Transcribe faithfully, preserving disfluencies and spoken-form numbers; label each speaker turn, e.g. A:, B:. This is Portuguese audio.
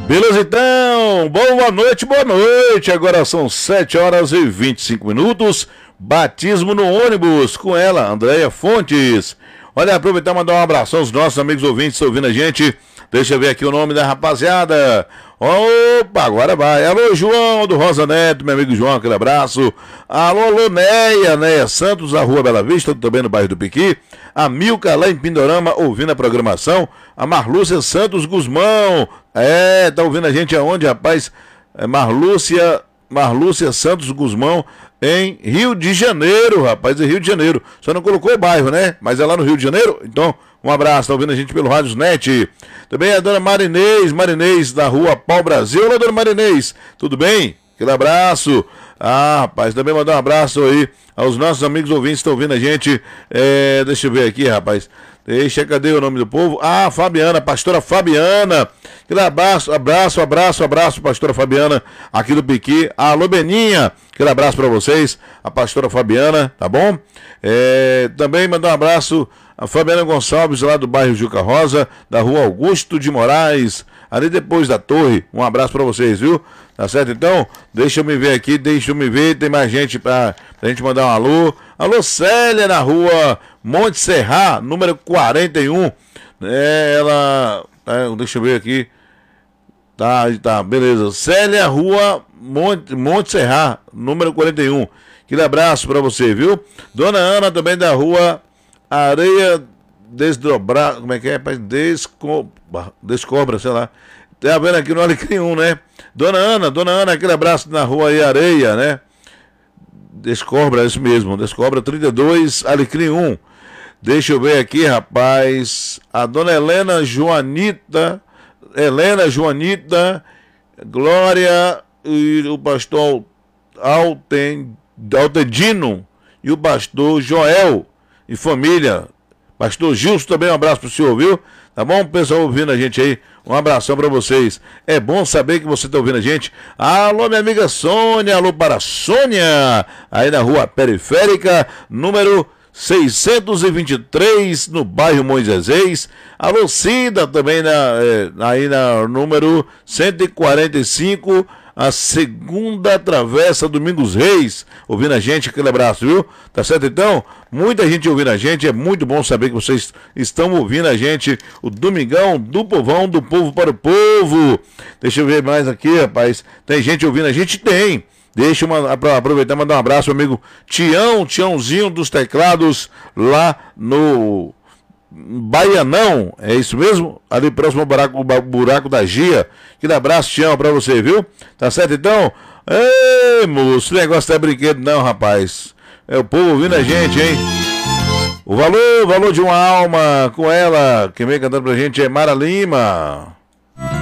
A: Beleza, então, boa noite, boa noite. Agora são sete horas e vinte e cinco minutos. Batismo no ônibus com ela, Andréia Fontes. Olha, aproveitar e mandar um abraço aos nossos amigos ouvintes que estão ouvindo a gente. Deixa eu ver aqui o nome da rapaziada. Opa, agora vai. Alô, João do Rosa Neto, meu amigo João, aquele abraço. Alô, alô, Neia, Neia Santos, na Rua Bela Vista, também no bairro do Piqui. A Milka lá em Pindorama, ouvindo a programação. A Marlúcia Santos Guzmão. É, tá ouvindo a gente aonde, rapaz? É Marlúcia, Marlúcia Santos Guzmão, em Rio de Janeiro, rapaz, em Rio de Janeiro. Só não colocou o bairro, né? Mas é lá no Rio de Janeiro, então... Um abraço, tá ouvindo a gente pelo Rádios Net. Também a dona Marinês, Marinês da Rua Pau Brasil. Olá, dona Marinês, tudo bem? Aquele abraço. Ah, rapaz, também mandar um abraço aí aos nossos amigos ouvintes que estão ouvindo a gente. É, deixa eu ver aqui, rapaz. Deixa, cadê o nome do povo? Ah, Fabiana, pastora Fabiana. Aquele abraço, abraço, abraço, abraço, pastora Fabiana, aqui do Piqui. Alô, Beninha, aquele abraço pra vocês, a pastora Fabiana, tá bom? É, também mandar um abraço a Fabiana Gonçalves, lá do bairro Juca Rosa, da Rua Augusto de Moraes, ali depois da torre. Um abraço pra vocês, viu? Tá certo? Então, deixa eu me ver aqui, deixa eu me ver, tem mais gente pra, pra gente mandar um alô. Alô, Célia, na Rua Monte Serra, número quarenta e um. É, ela... É, deixa eu ver aqui. Tá, tá, beleza. Célia, Rua Monte, Monte Serra, número quarenta e um. Aquele abraço pra você, viu? Dona Ana, também da Rua Areia Desdobrar, como é que é? Desco, Descobra, sei lá. Tá vendo aqui no Alecrim um, né? Dona Ana, Dona Ana, aquele abraço na Rua aí, Areia, né? Descobra, é isso mesmo. Descobra trinta e dois, Alecrim um. Deixa eu ver aqui, rapaz. A Dona Helena Joanita, Helena Joanita, Glória e o pastor Alten, Altedino e o pastor Joel e família. Pastor Gilson também, um abraço pro senhor, viu? Tá bom, pessoal ouvindo a gente aí? Um abração pra vocês. É bom saber que você tá ouvindo a gente. Alô, minha amiga Sônia, alô para a Sônia, aí na Rua Periférica, número seiscentos e vinte e três, no bairro Moisés. Alô, Cida, também na, é, aí na número cento e quarenta e cinco, a segunda travessa Domingos Reis, ouvindo a gente, aquele abraço, viu? Tá certo então? Muita gente ouvindo a gente, é muito bom saber que vocês estão ouvindo a gente, o Domingão do Povão, do povo para o povo. Deixa eu ver mais aqui, rapaz, tem gente ouvindo a gente? Tem. Deixa eu aproveitar e mandar um abraço, meu amigo Tião, Tiãozinho dos teclados, lá no Baianão, é isso mesmo? Ali próximo ao buraco, buraco da Gia. Aquele abraço, Tião, pra você, viu? Tá certo então? Ei, moço, o negócio não é brinquedo não, rapaz. É o povo ouvindo a gente, hein? O valor, o valor de uma alma com ela, quem vem cantando pra gente é Mara Lima.